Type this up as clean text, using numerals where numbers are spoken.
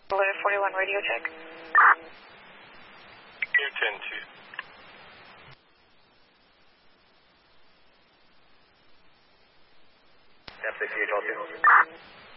1141 radio check. Air 10-2. F68 all 2.